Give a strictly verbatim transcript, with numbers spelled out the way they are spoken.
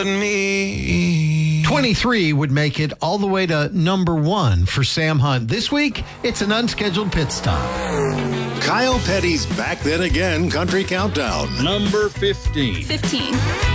Me. twenty-three would make it all the way to number one for Sam Hunt. This week, it's an unscheduled pit stop. Kyle Petty's Back Then Again Country Countdown. Number fifteen. fifteen.